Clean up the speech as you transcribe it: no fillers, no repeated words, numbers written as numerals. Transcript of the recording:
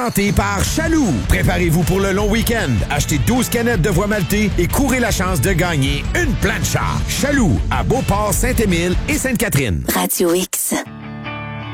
Présenté par Chaloux. Préparez-vous pour le long week-end. Achetez 12 canettes de voie maltée et courez la chance de gagner une plancha. Chaloux, à Beauport, Saint-Émile et Sainte-Catherine. Radio X.